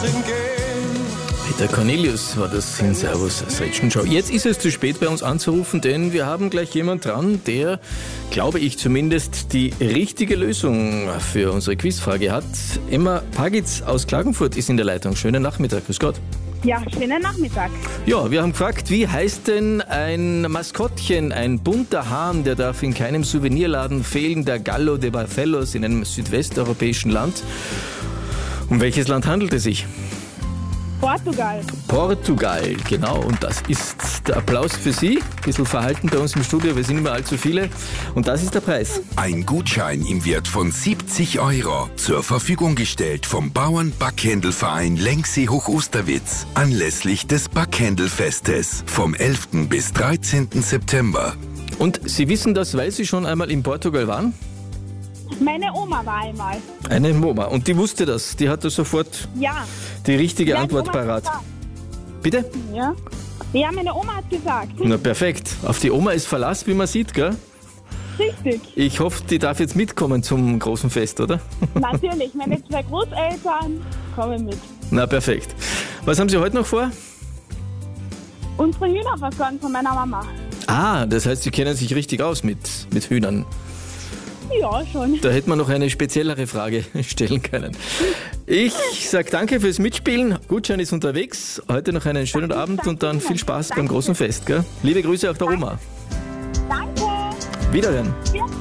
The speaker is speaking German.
Peter Cornelius war das in Servus Show. Jetzt ist es zu spät, bei uns anzurufen, denn wir haben gleich jemand dran, der, glaube ich zumindest, die richtige Lösung für unsere Quizfrage hat. Emma Pagitz aus Klagenfurt ist in der Leitung. Schönen Nachmittag, grüß Gott. Ja, schönen Nachmittag. Ja, wir haben gefragt, wie heißt denn ein Maskottchen, ein bunter Hahn, der darf in keinem Souvenirladen fehlen, der Gallo de Barcelos in einem südwesteuropäischen Land. Um welches Land handelt es sich? Portugal. Portugal, genau. Und das ist der Applaus für Sie. Ein bisschen verhalten bei uns im Studio, wir sind immer allzu viele. Und das ist der Preis. Ein Gutschein im Wert von 70 € zur Verfügung gestellt vom Bauern-Backhändelverein Lenksee Hoch-Osterwitz anlässlich des Backhändelfestes vom 11. bis 13. September. Und Sie wissen das, weil Sie schon einmal in Portugal waren? Meine Oma war einmal. Eine Oma. Und die wusste das. Die hatte sofort die richtige Antwort parat. Bitte? Ja. Ja, meine Oma hat gesagt. Na perfekt. Auf die Oma ist Verlass, wie man sieht, gell? Richtig. Ich hoffe, die darf jetzt mitkommen zum großen Fest, oder? Natürlich, meine 2 Großeltern kommen mit. Na perfekt. Was haben Sie heute noch vor? Unsere Hühner versorgen von meiner Mama. Ah, das heißt, Sie kennen sich richtig aus mit Hühnern. Ja, schon. Da hätte man noch eine speziellere Frage stellen können. Ich sage danke fürs Mitspielen. Gutschein ist unterwegs. Heute noch einen schönen Abend und dann viel Spaß beim großen Fest. Gell? Liebe Grüße auch der Oma. Danke. Wiederhören. Ja.